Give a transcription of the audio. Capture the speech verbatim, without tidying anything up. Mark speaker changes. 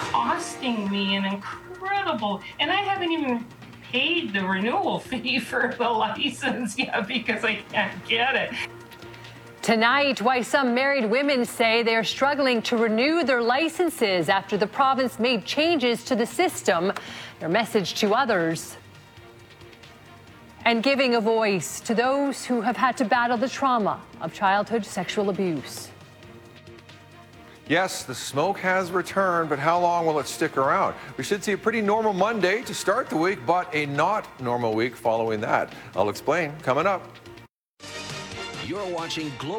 Speaker 1: costing me an incredible, and I haven't even paid the renewal fee for the license yet because I can't get it.
Speaker 2: Tonight, why some married women say they're struggling to renew their licenses after the province made changes to the system. Their message to others. And giving a voice to those who have had to battle the trauma of childhood sexual abuse.
Speaker 3: Yes, the smoke has returned, but how long will it stick around? We should see a pretty normal Monday to start the week, but a not normal week following that. I'll explain coming up.
Speaker 4: You're watching Global.